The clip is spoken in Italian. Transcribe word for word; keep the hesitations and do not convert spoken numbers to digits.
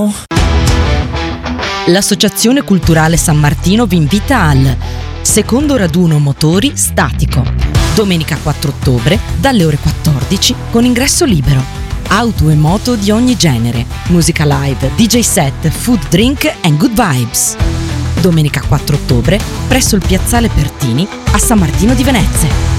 know. L'Associazione Culturale San Martino vi invita al secondo raduno motori statico, domenica quattro ottobre dalle ore quattordici con ingresso libero. Auto e moto di ogni genere, musica live, D J set, food, drink and good vibes. Domenica quattro ottobre presso il piazzale Pertini a San Martino di Venezia.